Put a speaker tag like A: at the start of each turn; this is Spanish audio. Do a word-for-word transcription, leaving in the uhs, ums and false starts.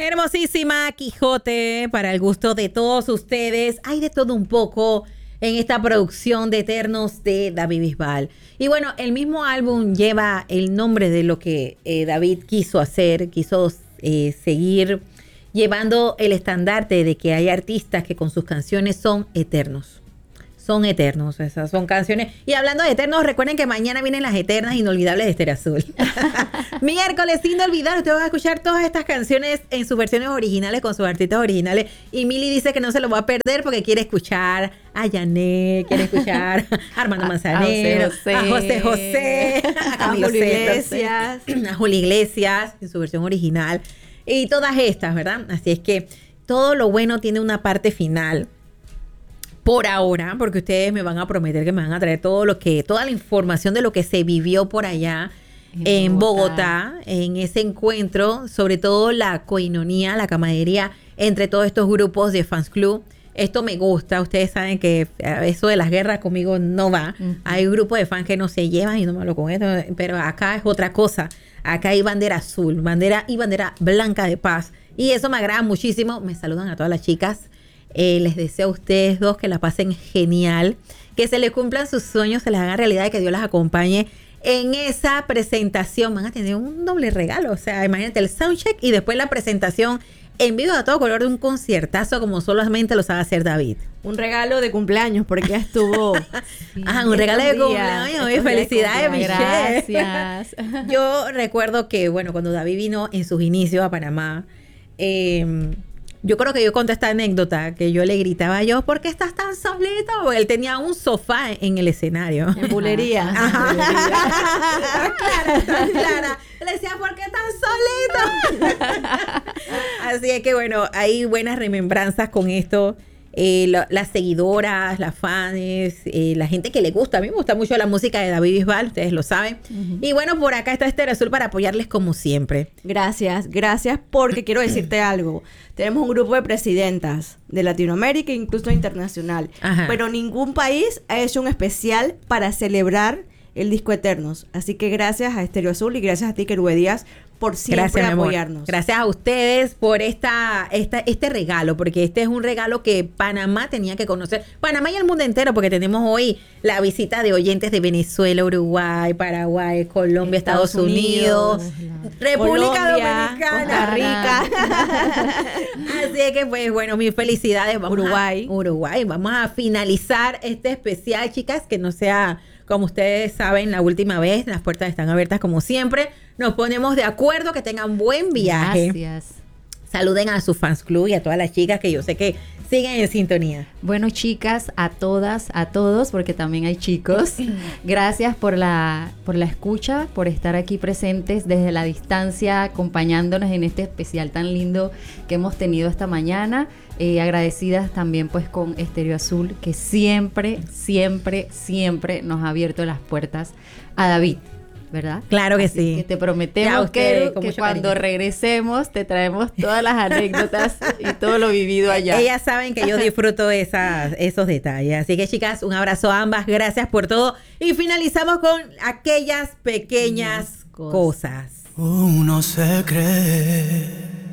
A: Hermosísima Quijote, para el gusto de todos ustedes. Hay de todo un poco en esta producción de Eternos de David Bisbal. Y bueno, el mismo álbum lleva el nombre de lo que eh, David quiso hacer, quiso eh, seguir llevando el estandarte de que hay artistas que con sus canciones son eternos. Son eternos, esas son canciones. Y hablando de eternos, recuerden que mañana vienen las eternas inolvidables de Estéreo Azul. Miércoles inolvidable, ustedes van a escuchar todas estas canciones en sus versiones originales, con sus artistas originales. Y Mili dice que no se lo va a perder porque quiere escuchar a Yanet, quiere escuchar a Armando Manzanero, a José José, a, José José, a Camilo Julio Iglesias, a Julio Iglesias en su versión original. Y todas estas, ¿verdad? Así es que todo lo bueno tiene una parte final. Por ahora, porque ustedes me van a prometer que me van a traer todo lo que, toda la información de lo que se vivió por allá en, en Bogotá. Bogotá, en ese encuentro, sobre todo la coinonía, la camaradería entre todos estos grupos de fans club. Esto me gusta, ustedes saben que eso de las guerras conmigo no va. Uh-huh. Hay grupos de fans que no se llevan y no me hablo con esto, pero acá es otra cosa. Acá hay bandera azul, bandera y bandera blanca de paz. Y eso me agrada muchísimo. Me saludan a todas las chicas. Eh, les deseo a ustedes dos que la pasen genial, que se les cumplan sus sueños, se les haga realidad y que Dios las acompañe en esa presentación. Van a tener un doble regalo, o sea, imagínate el soundcheck y después la presentación en vivo a todo color de un conciertazo como solamente lo sabe hacer David.
B: Un regalo de cumpleaños porque ya estuvo.
A: Sí, Ajá, un regalo de días, cumpleaños. Y felicidades, Michelle.
B: Gracias.
A: Yo recuerdo que, bueno, cuando David vino en sus inicios a Panamá, eh, yo creo que yo conté esta anécdota que yo le gritaba a yo, ¿por qué estás tan solito? Porque él tenía un sofá en el escenario.
B: En bulería.
A: Ajá. Ajá. Clara, tan clara. Le decía, ¿por qué tan solito? Así es que bueno, hay buenas remembranzas con esto. Eh, lo, las seguidoras, las fans, eh, la gente que le gusta. A mí me gusta mucho la música de David Bisbal, ustedes lo saben. Uh-huh. Y bueno, por acá está Estéreo Azul para apoyarles como siempre.
B: Gracias, gracias, porque quiero decirte algo. Tenemos un grupo de presidentas de Latinoamérica e incluso internacional. Ajá. Pero ningún país ha hecho un especial para celebrar el disco Eternos. Así que gracias a Estéreo Azul y gracias a ti, Kerube Díaz, por siempre gracias, apoyarnos.
A: Gracias a ustedes por esta, esta, este regalo, porque este es un regalo que Panamá tenía que conocer. Panamá y el mundo entero, porque tenemos hoy la visita de oyentes de Venezuela, Uruguay, Paraguay, Colombia, Estados, Estados Unidos, Unidos República Colombia, Dominicana,
B: Costa Rica.
A: Así que pues bueno, mis felicidades. Vamos
B: Uruguay.
A: A, Uruguay. Vamos a finalizar este especial, chicas, que no sea... Como ustedes saben, la última vez, las puertas están abiertas como siempre. Nos ponemos de acuerdo, que tengan buen viaje.
B: Gracias.
A: Saluden a su fans club y a todas las chicas que yo sé que siguen en sintonía.
C: Bueno, chicas, a todas, a todos, porque también hay chicos. Gracias por la, por la escucha, por estar aquí presentes desde la distancia, acompañándonos en este especial tan lindo que hemos tenido esta mañana. Eh, agradecidas también pues con Estéreo Azul, que siempre, siempre, siempre nos ha abierto las puertas a David, ¿verdad?
A: Claro que
C: Así
A: sí.
C: Que te prometemos
A: usted,
C: que, que cuando cariño. regresemos te traemos todas las anécdotas y todo lo vivido allá.
A: Ellas saben que yo disfruto esas, esos detalles. Así que, chicas, un abrazo a ambas. Gracias por todo. Y finalizamos con aquellas pequeñas cosas.
D: Uno se cree